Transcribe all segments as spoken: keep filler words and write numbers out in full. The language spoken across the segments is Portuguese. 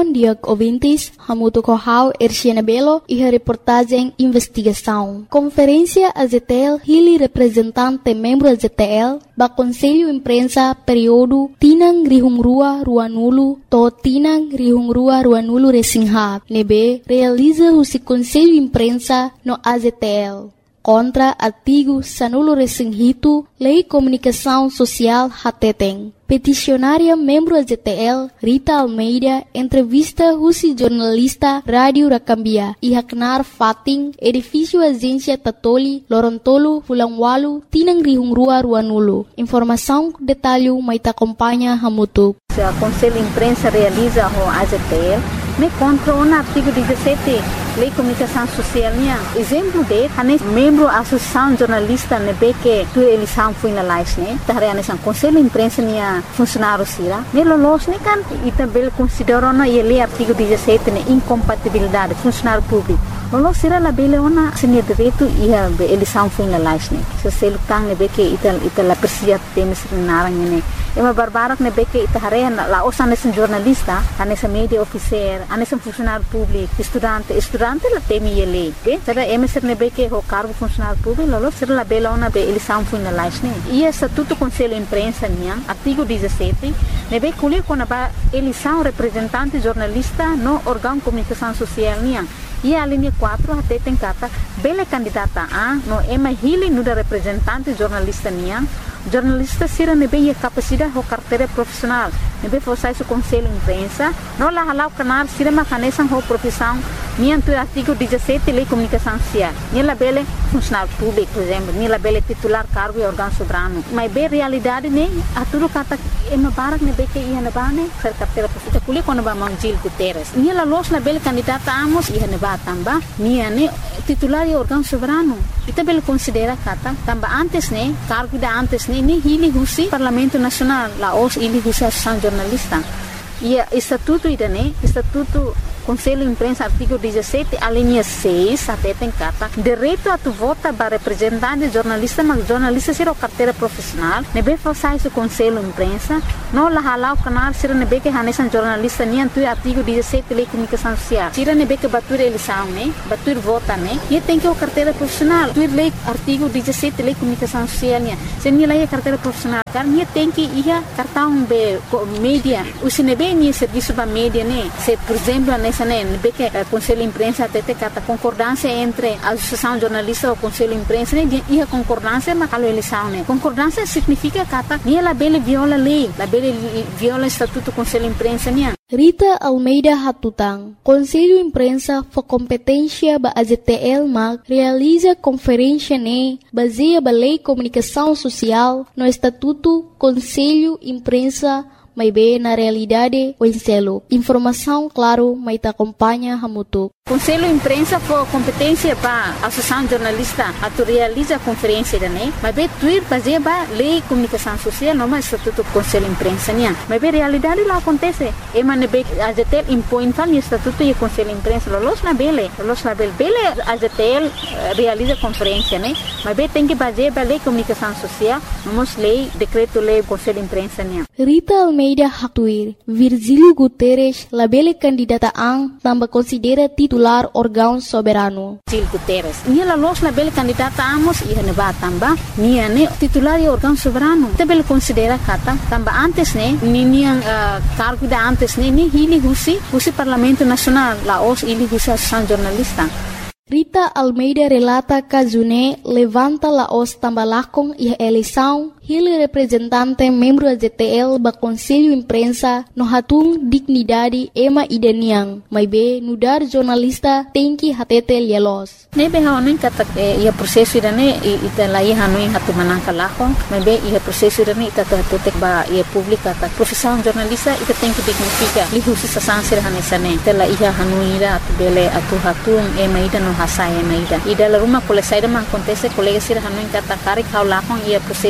João Diag Ouvintes, Hamuto Kohau, Erciana Belo e a reportagem Investigação. Conferência A Z T L, Hili representante membro A Z T L, ba Conselho Imprensa período Tinang Rihungrua Ruanulu, to Tinang Rihungrua Ruanulu Resingha, nebe realiza o Conselho Imprensa no A Z T L. Contra artigo Sanulo Resinghito, Lei Comunicação Social Hateteng. Peticionária membro A Z T L, Rita Almeida, entrevista Rusi jornalista Rádio Rakambia, e Haknar Fating, edifício Agência Tatoli, Lorontolo, Fulangwalu, Tinang Rihungrua Ruanulu. Informação, detalhe, mas te acompanha Hamutu. O Conselho de Imprensa realiza o A Z T L, me contra o artigo dezessete, Lei de Comunicação Social. Exemplo de, a membro da Associação Jornalista, ne que tu eleição foi na live, né? Tá o Conselho de Imprensa nia funcionário sira. Me lolos ne kan e também considerou na ele artigo dezessete ne incompatibilidade funcionário público. Lolos sira la bele ona senia direito e a eleição foi na live, né? Se se lutang ne que ital ital la persia temes narang ne. É uma barbarak ne que ita la osa nesse jornalista, a nessa media officer, a nesse funcionário público, estudante, estudante la temi ele, be? Será é mesmo ne que o cargo funcionário público, lolo será la bela ona be eleição foi na live, né? E estatuto Conselho de Imprensa nia, artigo dezessete, ne be colher quando ba eleição representante jornalista no órgão de comunicação social nia. E a linha quatro até tem carta bela candidata a no ema hili no da representante jornalista nia. Jornalista sira nebe a capacidade ou carteira profissional nebe forçar o Conselho de Imprensa não lá halau canal sira macanesan ou profissão nianto artigo dezessete Lei de Comunicação Social ni la bele funcionário público por exemplo ni la bele titular cargo e órgão soberano mas bem realidade ne a tudo kata ema barak nebe que ia na bane ser carteira profissional kuli quando ba Mangil Guterres ni la los na bele candidata amos ia na ba tamba ni ane titular e órgão soberano ita bele considera kata tamba antes ne cargo da antes ni hili husi Parlamento Nacional la os hili husi Associação Jornalista e estatuto idane estatuto Conselho de Imprensa artigo dezessete a linha seis até tem carta direito a tu vota para representante jornalista mas jornalista será carteira profissional nebe forçar o Conselho de Imprensa não la halau canal será nebe que hanesan jornalista nem tu artigo dezessete Lei de Comunicação Social será nebe que batur eleição né batur vota né e tem que o carteira profissional tu lei artigo dezessete Lei de Comunicação Social né se nem lei carteira profissional car nem tem que ia cartão be mídia o sinebe nem serviço para mídia né se por exemplo nessa né que o Conselho de Imprensa até tem a concordância entre a Associação Jornalista e o Conselho de Imprensa né e a concordância na eleição né concordância significa que nem ela bele viola a lei la bele viola o estatuto do Conselho de Imprensa né. Rita Almeida Hatutang, Conselho de Imprensa for competência ba A Z T L mag realiza conferência ne baseia ba Lei de Comunicação Social no Estatuto Conselho de Imprensa mas bem na realidade o enselo. Informação, claro, mas te acompanha Hamutu. Conselho de Imprensa for competência para a Associação Jornalista a tu realiza a conferência da né, mas bem tuir baseia ba Lei de Comunicação Social não mais estatuto do Conselho de Imprensa né, mas bem realidade lá acontece. E mas bem a Z T L impõe tal estatuto e Conselho de Imprensa los na bele, los na bele, bele a Z T L realiza a conferência né, mas bem tem que baseia ba Lei de Comunicação Social, não lei decreto lei Conselho de Imprensa né. Rita Almeida Haktuir, Virgílio Guterres, labele candidata ang tambah considera titular órgão soberano. Virgílio Guterres, nia la los labele candidata amos ia ne ba tamba, nia ne titular e órgão soberano. Tabele considera kata tamba antes ne, ni nia uh, cargo da antes ne, ni hili husi, husi Parlamento Nacional, la os hili husi Associação Jornalista. Rita Almeida relata que June levanta la os tambalakong e a eleição, ele representante membro da Z T L ba Conselho de Imprensa no hatung dignidade ema ideniang, mas be nudar jornalista tem que hatete lielos. Nebe hanuin kata ia proseso idane ita lai hanuin hatu manangka lahong, mas be ia proseso idane ita hatutek ba ia publika kata profissão jornalista ita tem que dignifica lihusi sa sansir hanesane ita la ia hanuin ida atu bele atu hatung ema ida no hasaya na ida ida la rumah kole saida man kontese kolega sir hanuin kata karik hau lahong ia proseso dane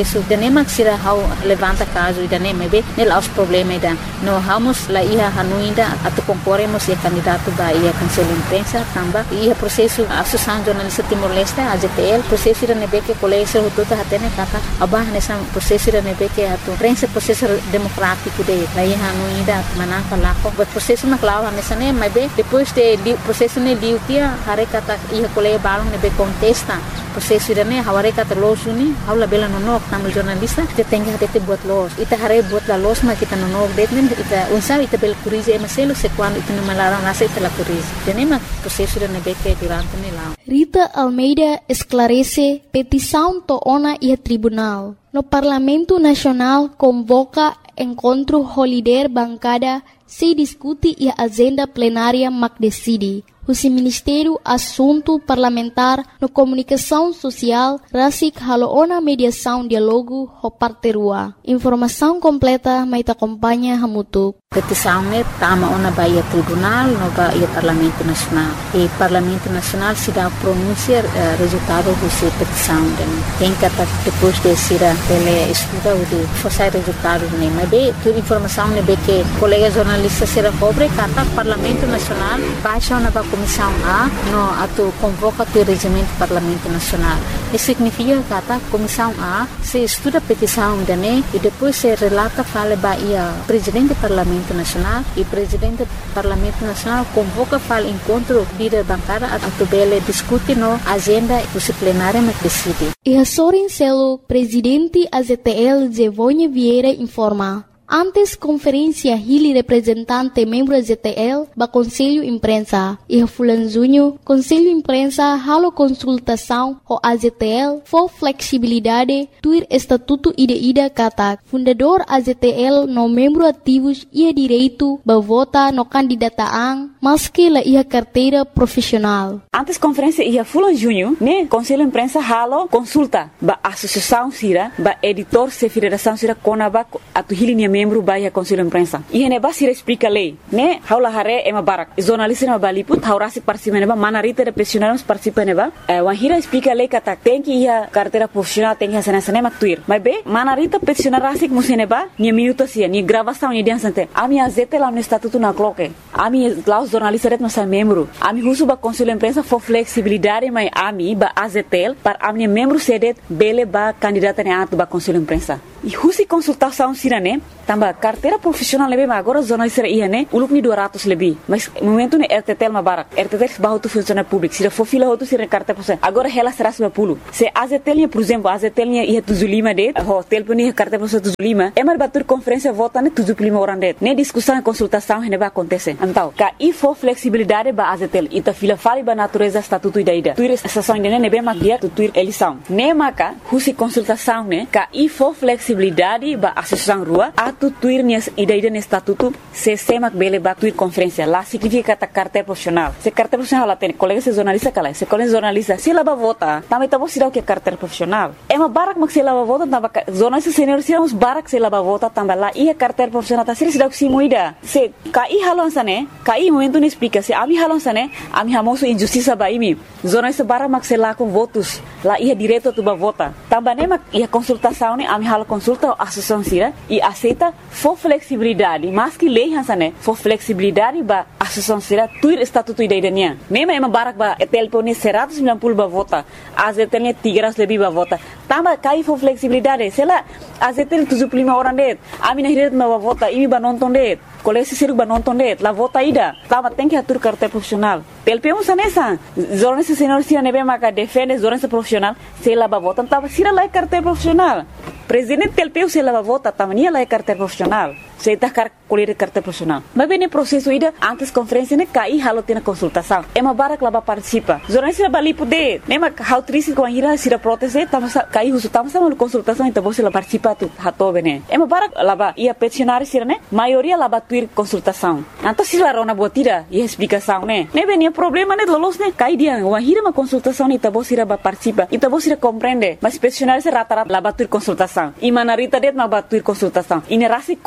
nema sira hau levanta caso ida nem be nel aos problema ida no vamos la ia hanuinda atu concorremos e candidato ba ia conselho imprensa tamba ia processo associação jornalista Timor-Leste A J T L processo ida nebe que colégio tudo hatene kata abah nessa processo ida nebe que atu prensa processo democrático de la ia hanuinda mana fala ko processo na clava nessa nem be depois de processo ne liu tia hare kata ia colégio balong nebe contesta processo ida ne haware kata los uni haula bela nonok tamu jornalista te tenga hate buat los ita hare buat la los ma kita nonok detnen ita unsa ita bel curize emaselo se quando ita no malaram nasa ita la curize tenema processo ida nebe que durante ne lá Rita Almeida esclarece petição to ona e tribunal. No Parlamento Nacional convoca encontro holiday bancada se discute e a agenda plenária mac decide. O Ministério Assunto Parlamentar no Comunicação Social Rasik Haloona Mediação Dialogo ho Parterua. Informação completa mai te acompanha Hamutuk. Petição ne tama ona baia tribunal no baia Parlamento Nacional. E Parlamento Nacional se dá pronunciar uh, resultado dessa petição. Tem que depois de ser ele estuda o de fazer resultado ne. Mas bem, toda informação ne be que colega jornalista será pobre kata Parlamento Nacional baixa na Comissão A no atu convoca o regimento do Parlamento Nacional. Isso significa que a Comissão A se estuda a petição da N E e depois se relata fala baia presidente do Parlamento Nacional e presidente do Parlamento Nacional convoca fala encontro líder bancada atu bele discute no agenda disciplinária mas decide. E a Sorin Celo, presidente A Z T L Zevonha Vieira informa. Antes conferência Hili representante membro A Z T L ba Conselho Imprensa e Fulan Junho Conselho Imprensa halo consultação ho A Z T L for flexibilidade tuir estatuto ida ida kata fundador A Z T L no membro ativos ia direito ba vota no candidataan maski la ia carteira profissional. Antes conferência ia Fulan Junho ne Conselho Imprensa halo consulta ba associação sira ba editor se federação sira konaba atu Hili membro baia Conselho Imprensa. E hene ba sira explica lei, né? Haula hare ema barak. Jornalista na baliput, haurasi participa neba, manarita de profissionais participa neba. Eh, wahira explica lei kata tem que ia carteira profissional tem que ia sana sana maktuir. Mas be, manarita profissional rasik musineba, ni minuto sia, ni gravação ni dia sante. Ami azete lá no estatuto na cloque. Ami lá os jornalistas ret nossa membro. Ami husu ba Conselho Imprensa for flexibilidade mai ami ba A Z T L para ami membro sedet bele ba candidata ne atu ba Conselho Imprensa. E husi consultação sirane tamba carteira profissional lebe ma agora jornalista ia ne ulup ni dua ratus lebih mas momento ne R T T L ma barak R T T L bahu tu funcionário público se for fila hotu sira carteira profissional agora ela será cento e cinquenta se A Z T L por exemplo A Z T L ia tujuh puluh lima det ho telefon ia carteira profissional tujuh puluh lima emar batur conferência vota ne tujuh puluh lima orang det ne discussão e consultação ne ba acontece então ka i for flexibilidade ba A Z T L ita fila fali ba natureza estatuto ida ida tuir estação ne ne be ma dia tuir eleição ne maka husi consultação ne ka i for flexibilidade ba associação rua atu tuir nias ida ida ne estatuto se semak bele ba tuir conferência lá significa kata carteira profissional se carteira profissional lá tem colega se jornalista kala se colega jornalista se lá ba vota também tá você dá que carteira profissional é uma barak mak se lá ba vota tamba jornalista senior se uns barak se lá ba vota tamba lá ia carteira profissional tá se dá que se moida se kai halon sane kai momento ne explica se ami halon sane ami hamoso injustiça ba imi jornalista barak mak se lá com votos lá ia direto tu ba vota tamba ne mak ia consultação ne ami halo consulta associação sira e aceita for flexibilidade mas que lei hansane for flexibilidade ba associação sira tuir estatuto ida idania nema ema barak ba telpone seratus sembilan puluh ba vota A Z T L tiga ratus lebih ba vota tamba kai for flexibilidade sela A Z T L tujuh puluh lima orang det ami nahiret ma ba vota imi ba nonton det kolesi siruk ba nonton det la vota ida tamba tem que atur carteira profissional telpemo sanesa jornalista senior sira nebe maka defende jornalista profissional sela ba vota tamba sira la carteira profissional presidente telpeu se lava vota tamania la carteira profissional se tá car colher carteira profissional mas bem no processo ida antes conferência ne cai halo tem consultação é uma barak lava participa jornalista bali poder nema how triste com a ira sira proteste tama cai uso tama sama consultação então você la participa tu hato bene é uma barak lava ia peticionário sira ne maioria lava tuir consultação então se la rona botira e explicação ne ne bem problema ne lolos ne cai dia uma ira uma consultação ne então você lava participa então você compreende mas peticionário se rata-rata lava tuir consultação e manarita det ma batuir consultação inerasi contra lei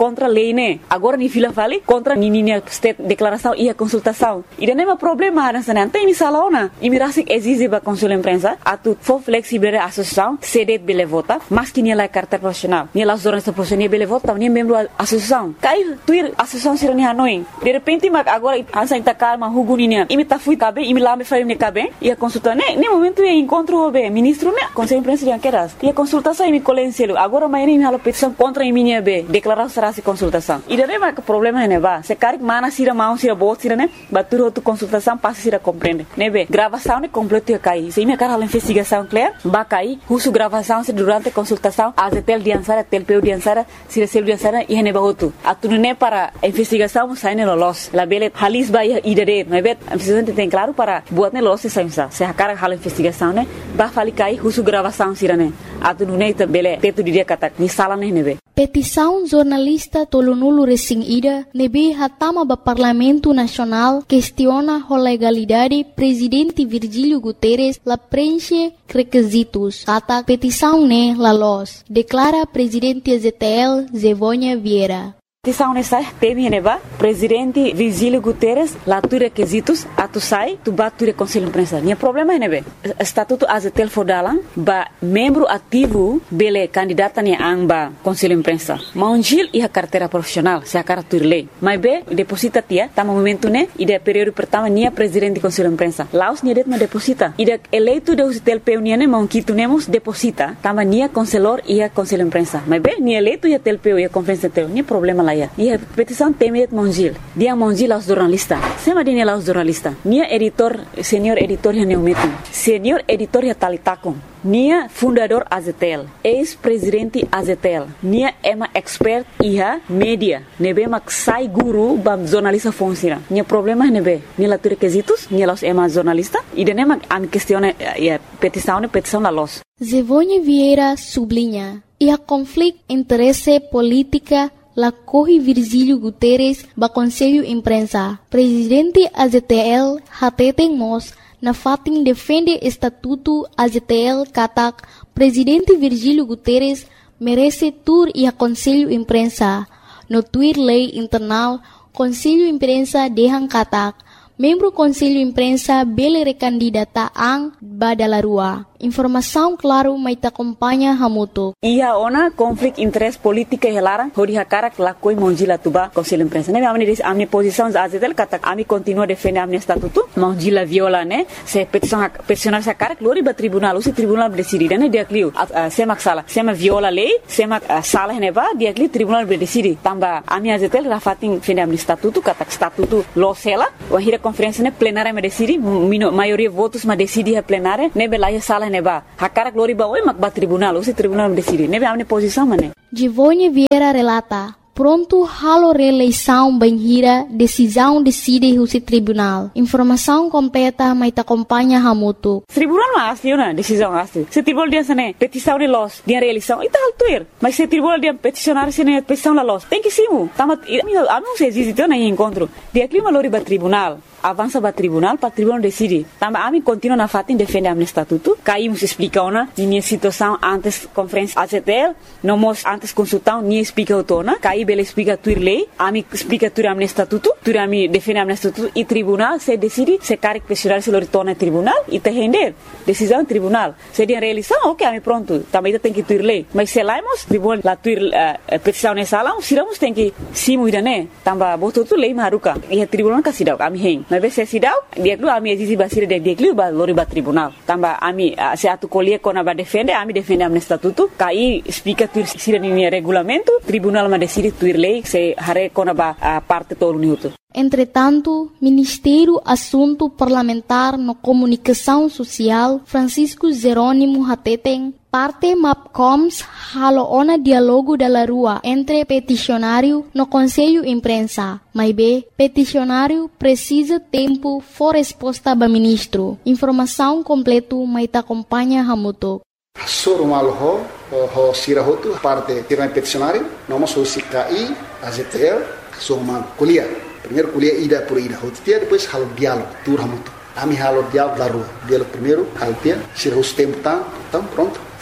lei, né? Agora ni fila vale contra ni ni state declaração e a consultação. E não é problema nessa não tem salona. E me rasik exige ba conselho imprensa atu for flexible a associação cede bele vota, mas que ni la carta profissional. Ni la jornalista profissional bele vota, ni membro associação. Cai tuir associação sira ni hanoi. De repente mag agora ansa inta calma huguninia. E me ta fui cabe, e me lá me faria me cabe. E a consulta né, nem momento é encontro o ministro né, conselho imprensa de quedas. E a consultação e me colencielo. Agora amanhã me hala petição contra a minha B, declarar será se consultação. E daí mas o problema é né, ba. Se cari mana sira mão sira bot sira né, batur outro consultação passa sira compreende. Né be, gravação né completo ia cair. Se me cara a investigação clear, ba cair, uso gravação se durante a consultação, a tel diansara, tel peu diansara, sira sel diansara e ne ba outro. Atu né para a investigação sai ne los. La bele halis ba ia idere, né be, a investigação tem claro para buat ne los se saimsa. Se a cara hala investigação né, ba fali cair, uso gravação sira né. Atu né bele teto dia kata ni sala ne nebe. Petição jornalista tolonulu recém ida nebe hatama ba Parlamento Nacional questiona a legalidade presidente Virgílio Guterres la preenche requisitos. Ata petição ne la los, declara presidente Z T L Zevônia Vieira. Petição nessa teme neba presidente Virgílio Guterres lá tu requisitos atu sai tu batu re conselho imprensa. Nia problema nebe estatuto azetel fodalan ba membro ativo bele candidata ni amba conselho imprensa. Maunjil e a carteira profissional se a cara turle. Mas be deposita tia tá momento né e de período pertama nia presidente conselho imprensa. Laos nia det ma deposita. E de eleito de azetel peu nia ne maunquito nemos deposita tama nia conselor e a conselho imprensa. Mas be nia eleito e a tel peu e a conferência teu nia problema lá. E a petição temet Monjil. Dia Monjil aos jornalista. Sema dia aos jornalista. Nia editor, senior editor ya neumetum. Senior editor ya talitakum. Nia fundador Azetel. Ex-presidente Azetel. Nia ema expert iha media. Nebe mak sai guru bam jornalista fonsira. Nia problema nebe. Nia la requisitos, nia los ema jornalista. E de nema am questione ya petição ne petição la los. Zevônia Vieira sublinha. E a conflito interesse política la corre Virgílio Guterres ba Conselho Imprensa. Presidente A Z T L hateten mos na fatin defende estatuto A Z T L katak Presidente Virgílio Guterres merece tur e a Conselho Imprensa. No tuir lei internal Conselho Imprensa dehan katak membro Conselho Imprensa bele recandidata ang badalarua. Informação claro mai ta acompanha hamuto. Ia ona conflito interesse política helara hori hakara la koi monjila tuba Conselho Imprensa. Ne amni dis amni posição azetel kata ami continua defende amni estatuto monjila viola ne se petição peticionar sa cara glori ba tribunal usi tribunal decide ne dia clio sema sala sema viola lei sema sala ne ba dia clio tribunal decide tamba ami azetel rafatin defende amni estatuto kata estatuto lo sela o hira conferência ne plenária me decide maioria votos ma decide a plenária ne belaia sala neba hakara glori ba oi mak ba tribunal usi tribunal decide nebe amne posição mane. Zevônia Vieira relata pronto halo reeleição banhira decisão decide o tribunal. Informação completa mai ta acompanha hamuto. Tribunal mas asli na decisão asli. Se tribunal dia sene petição de los dia reeleição ita altuir. Mas se tribunal dia peticionar sene petição la los. Tem que simu. Tama ami se existe na encontro. Dia clima lori ba tribunal. Avança para tribunal, para tribunal decide. Também a mim continua na fatin defende a estatuto. Caímos explica ona, minha situação antes conferência A Z T L, não mos antes consultão, nem explica o tona. Caí bela explica tua lei, a mim explica tua a estatuto, tua a mim defende a estatuto e tribunal se decide se quer questionar se lo torna tribunal e te render decisão tribunal. Se dia reeleição, ok, a mim pronto. Também tem que tua lei. Mas se laimos tribunal la tua uh, petição nessa sala, se não tem que simu ida né. Também botou tua lei maruca. E a tribunal que se dá, a mim rei. Mas se sidau dia klu ami exizi basira dia dia klu ba lori ba tribunal tamba ami se atu colie kona ba defende ami defende am estatuto kai explica tu sira ni regulamento tribunal ma decide tuir lei se hare kona ba parte todo niuto. Entretanto, Ministério Assunto Parlamentar no Comunicação Social Francisco Jerônimo Hateten parte MAPCOMS halo ona dialogo da rua entre peticionário no Conselho Imprensa. Mas B, peticionário precisa tempo for resposta ba ministro. Informação completo mai ta acompanha hamuto. Soro malho ho sirahotu parte tirana peticionário, nós somos C K I, A Z T L, somos kuliah. Primeiro kuliah ida por ida, hotia depois halo diálogo, tur hamuto. Ami halo diálogo da rua. Diálogo primeiro, halo dia, sira os tempo tá, então pronto.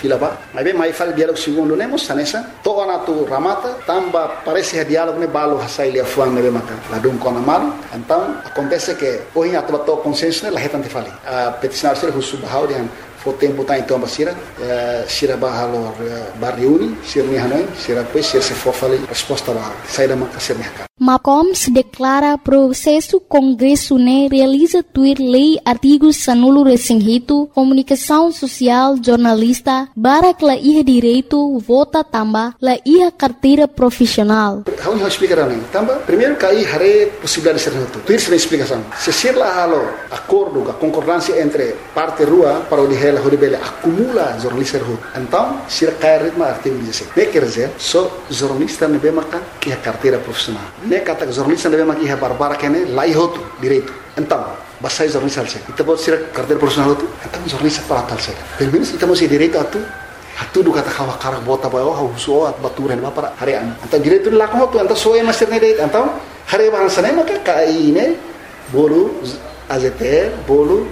fila ba. Mas bem, mas fala diálogo segundo nemos sanesa. Toa na tu ramata, tamba parece que diálogo ne balo hasai lia fuang ne maka. Ladung kona malu. Então acontece que hoje a tua consciência né, la retante fali. A peticionar ser husu bahau dian fo tempo tá então basira, sira bahalo barriuni, sira ni hanoi, sira pois sira se for fali resposta ba. Sai da maka ser mercado. Macoms declara processo Congresso ne realiza tuir lei artigos sanulo resinghito, comunicação social, jornalista, barak la iha direito, vota tamba, la iha carteira profissional. How you explicar né? Tamba, primeiro cai hare possibilidade de ser neutro. Tuir sem explicação. Se ser lá halo acordo, a concordância entre parte rua para o de la horibele acumula jornalista rua. Então, se cai ritmo artigo dezessete. Ne quer dizer, só jornalista ne be maka iha carteira profissional. Ne kata jornalista ne be maka iha barbara kene la ihoto direito. Então, basai jornalista alse. Ita bot sira carteira profissional tu. Então jornalista para tal se. Pelo menos ita mesti direito atu. Atu do kata kawa karak bota ba oh huso at baturen ba para harean. Então direito la ko tu então soe master ne direito. Então hare bahasa ne maka kai ne bolu A Z T L bolu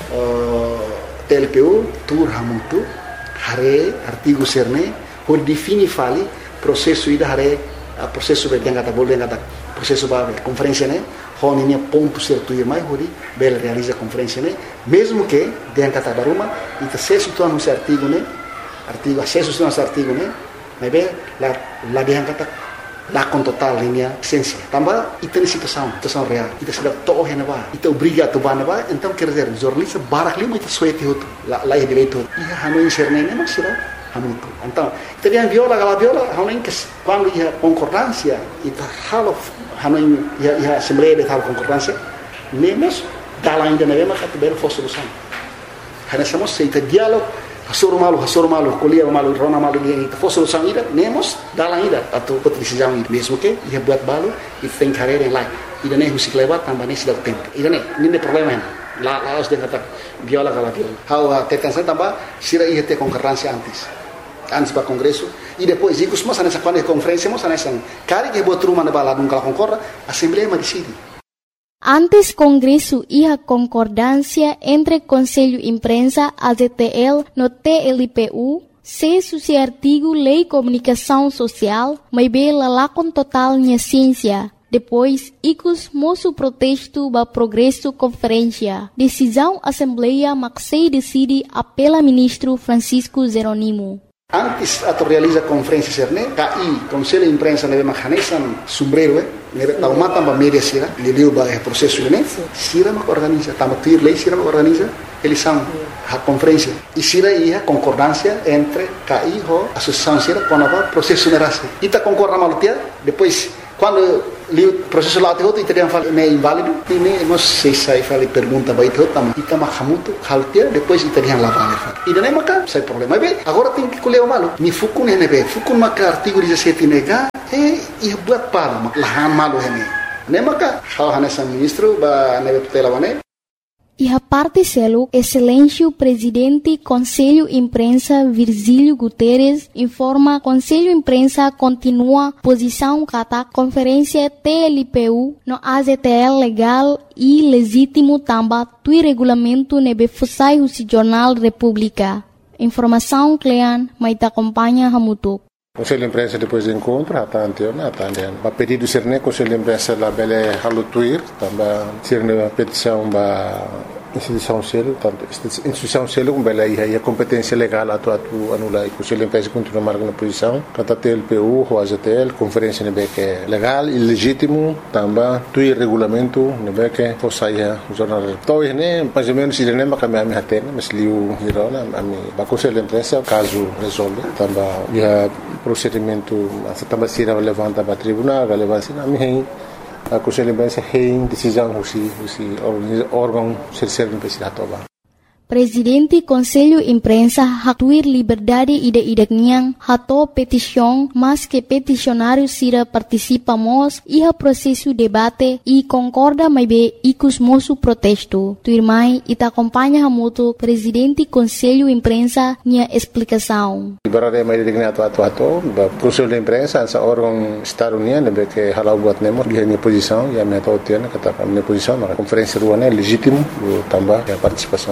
T L P U tur hamutu hare artigo serne por defini fali processo ida hare processo be kata bol kata processo ba conferência ne hon ini ponto certo e mais hori bel realiza conferência ne mesmo que den kata baruma ita se situa no artigo ne artigo acesso no artigo ne mas bem la la den kata la com total linha essência tamba ita situação situação real ita sudah toh hena ba ita obriga tu bana ba então quer dizer jornalista barak lima ita suete hotu la la direito ia hanu inserne ne mas sira hamutu então ita dia viola gala viola hanu que quando ia concordância ita halo hanu ia ia assembleia de tal concordância nemos dala ainda ne ma kat bel fo solução hana somos seita diálogo hasur malu hasur malu kuliah malu rona malu dia itu fo solução ida nemos dala ida atau kot decisão ida mesmo que ia buat balu e tem carreira em lá ida ne husik lewat tambah ne sudah tempo ida ne ini problema la la os de kata viola gala viola how tekan saya tambah sira ia te concorrência antes antes para congresso e depois ikut semua nessa quando conferência mos nessa cari que buat rumah na bala dum kala concorra assembleia ma decide. Antes Congresso iha concordância entre Conselho Imprensa, A Z T L, no T L P U, se suci artigo Lei Comunicação Social, mas bela lá com total minha ciência. Depois, icus moço protesto ba progresso conferência. Decisão Assembleia Maxei decide apela ministro Francisco Zeronimo. Antes ato realiza conferência serne, K I, Conselho Imprensa neve mahanesan sombrero, neve taumata ba media sira, liliu ba é processo ne, sira ma organiza, tama tuir lei sira ma organiza, eles são a conferência. E sira ia concordância entre K I ho associação sira com a processo nerase. Ita concorda malutia, depois quando o processo lá tem italiano fala é inválido e nem nós sei sai fala pergunta vai ter também e tama hamuto haltia depois italiano lá vai e daí maca sai problema bem agora tem que colher o malo ni fuku ne ne be fuku maca artigo dezessete nega e e buat pala lahan malo hene ne maca how hanesa ministro ba ne tutela bane. E a parte selo, Excelêncio Presidente Conselho Imprensa Virgílio Guterres informa Conselho Imprensa continua posição kata Conferência T L P U no A Z T L legal e legítimo tamba tui regulamento nebe fusai o Jornal República. Informação Clean, mas acompanha Hamutuk. Conselho de Imprensa depois do encontro, até anterior, até anterior. A pedido do Serne, Conselho de Imprensa lá bele halutuir, também Serne a petição da instituição selo, tanto instituição selo como bele aí a competência legal atu atu anula e Conselho de Imprensa continua marcando posição, kata T L P U, o A Z T L, conferência nebe que é legal e legítimo, também tui regulamento nebe que fosaia jornal. Então né, mais ou menos Serne makami ami hatena, mas liu hirona ami ba Conselho de Imprensa caso resolve, também ia procedimento também se levanta para tribunal, relevância na minha a Conselho de Imprensa tem decisão husi husi órgão terceiro imprensa toba. Presidente Conselho Imprensa hatuir liberdade ide-ide niang hato petição, mas que peticionário sira participamos iha processo debate e concorda mais be icus moço protesto. Tuirmai ita acompanha hamuto Presidente Conselho Imprensa nia explicação. Liberdade mais de ato ato ato, Conselho de Imprensa essa órgão estado-união nebe que halau buat nemo dia minha posição e a minha totiana kata minha posição na conferência ruana legítimo também a participação também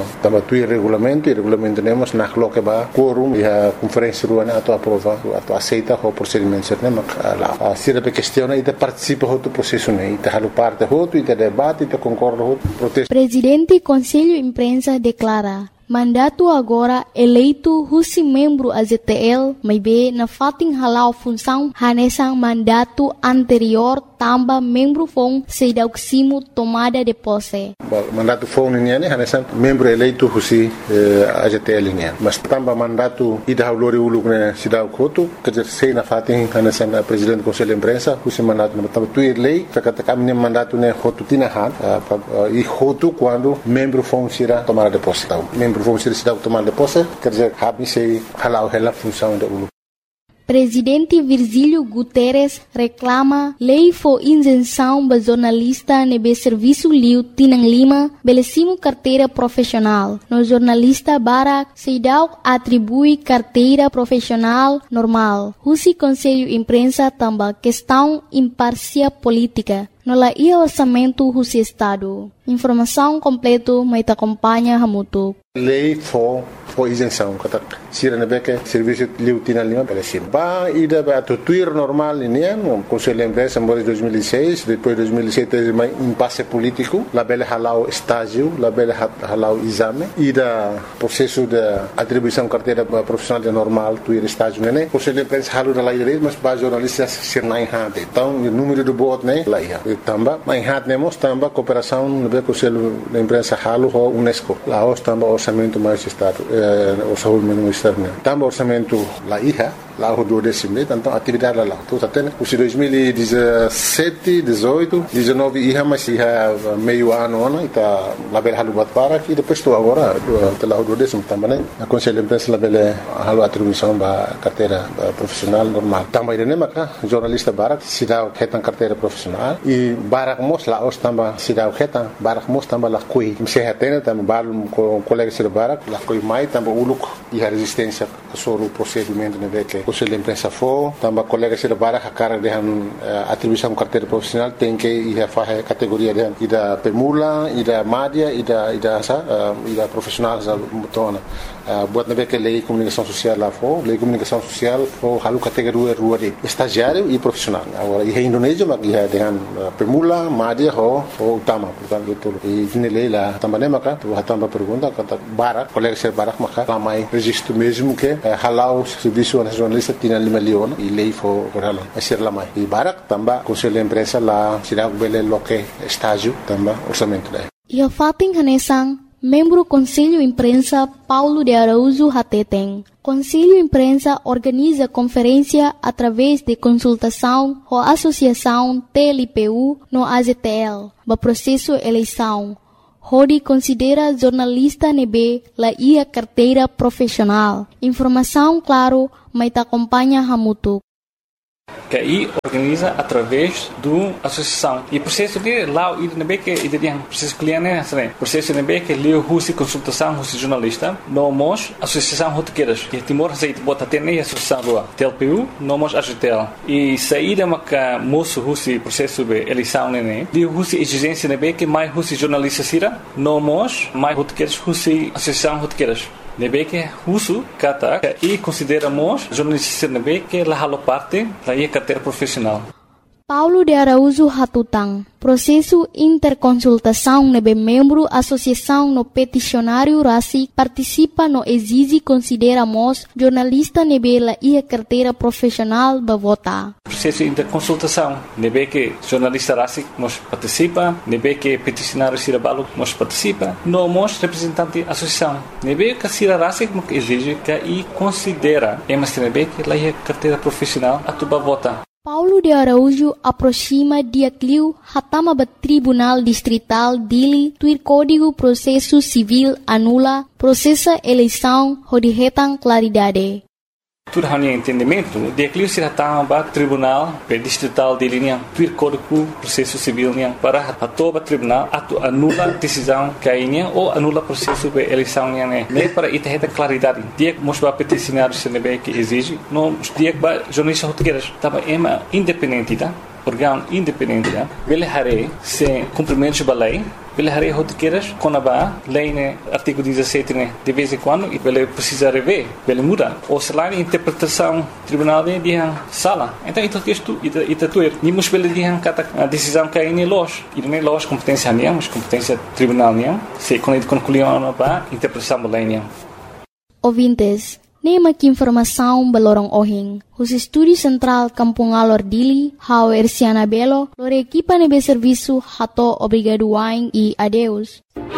tuir regulamento, e regulamento temos na coloca ba quórum e a conferência rua na tua aprova, a tua aceita o procedimento certo, mas lá se a questão e participa do processo né, e tá parte outro e tá debate e tá concorda outro protesto. Presidente Conselho Imprensa declara mandato agora eleito husi membro A Z T L, mas be na fating halau função hanesang mandato anterior tamba membro fong sedauksimo tomada de posse. Mandato fong niya ni hanesang membro eleito husi eh, A Z T L niya. Mas tamba mandato ida haulori uluk na sidaw koto kajer sei na fating hanesang presidente Conselho Imprensa husi mandato na tamba tuir lei kakata kami mandato ne hotu tinahan uh, e hotu quando membro fong sira tomada de posse. Vamos ser cidade tomada de posse, quer dizer, cabe se halau ela função da U L U. Presidente Virgílio Guterres reclama lei for isenção ba jornalista nebe serviço liu Tinang Lima belecimo carteira profissional. No jornalista Barak Seidau atribui carteira profissional normal. Husi Conselho Imprensa tamba questão imparcial política. No la ia orçamento Husi Estado. Informação completo mai acompanha Hamutu. Lei for for isenção, kata sira na beke serviço liu Tinang Lima belecimo. Ba ida ba tuir normal ini no Conselho Imprensa em dois mil e seis, depois dois mil e sete mais impasse político, la bele halau estágio, la bele halau exame, ida processo de atribuição carteira profissional de normal tuir estágio né. Conselho Imprensa halu da lei direito, mas ba jornalistas sir nai hade. Então o número do voto né, lá ia. Tamba, mas hade nemos tamba cooperação no be Conselho da Imprensa halu ho UNESCO. Lá os tamba orçamento mais estado, eh, orçamento mais estado né. Tamba orçamento lá ia. Lá o do décimo, então atividade lá. Então até os dois mil e dezessete, dezoito, dezenove ia mais ia meio ano ano está lá bela halu bat para e depois estou agora do lá o do décimo também né. A Conselho de Imprensa lá bela halu atribuição ba carteira profissional normal. Também né maca jornalista barak se dá retan carteira profissional e barak mos lá os também se dá retan barak mos também lá coi se retena também bal com colegas de barak lá coi mai também o look e a resistência sobre o procedimento né que Conselho de Imprensa for, também colegas de barak a cara de atribuição carteira profissional tem que ir a fazer categoria de ida pemula, ida média, ida ida sa ida profissional sa mutona. Buat nabe que lei comunicação social lá for, lei comunicação social for halu categoria rua de estagiário e profissional. Agora e Indonésia mas ia dengan pemula, média ho ho utama, portanto itu. E ini lei lá também maka tu também pergunta kata barak, colegas de barak maka ramai registro mesmo que halau serviço nacional Tinang Lima Leon e lei for halau. Asir lamai. E barak também Conselho de Imprensa lá sirag bele loke estágio também orçamento daí. Ia fating hanesang membro Conselho Imprensa Paulo de Araújo Hateteng. Conselho Imprensa organiza conferência através de consultação com a Associação T L P U no A Z T L, ba processo eleição. Hodi considera jornalista nebe la ia carteira profissional. Informação claro, mas te acompanha Hamutu. Que aí organiza através do associação e processo de lá e na que e de processo cliente né processo na que leu husi consultação husi jornalista nomos associação rotequeiras que Timor aceita bota ter nem associação lá T L P U nomos A Z T L e saída maca moço husi processo de eleição né de husi exigência na que mais husi jornalista sira nomos mais rotequeiras husi associação rotequeiras nebe que uso kata e consideramos jornalista nebe que la halo parte la ia carteira profissional. Paulo de Araújo Hatutang. Processo interconsultação nebe membro associação no peticionário Rasi participa no exige consideramos jornalista nebe la ia carteira profissional ba vota. Processo interconsultação nebe que jornalista Rasi nos participa, nebe que peticionário Sirabalo nos participa, no mos representante associação. Nebe que Sira Rasi nos exige que e considera emas nebe que la ia carteira profissional atuba vota. Paulo de Araújo aproxima dia cliu hatama ba Tribunal Distrital dili tuir Código Processo Civil anula processa eleição hodihetan claridade. Tudo hanya entendimento, dia cliu se hatama ba Tribunal Distrital dili niang tuir Código Processo Civil niang para atoba tribunal atu anula decisão kainya ou anula processo de eleição niang ne. Ne para itaheta claridade. Dia mos ba peticionário se nebe que exige, no dia ba jornalista rotequeiras taba ema independente tá? Órgão independente, tá? Ele haré se cumprimentos da lei, Ele harei rotiqueiras quando a lei né artigo dezessete né de vez em quando e ele precisa rever, ele muda. Ou se lá a interpretação tribunal de dia sala. Então itu isto itu itu tuer. Nimos ele dia kata a decisão que é los. E não é los competência nem, mas competência tribunal nem. Se quando concluiu para interpretação da lei. Ouvintes, nema que informação balorong ohing. Os estúdios central Kampung Alor Dili, hau Erciana Belo, lore equipa nebe serviço hato obrigado wain e adeus.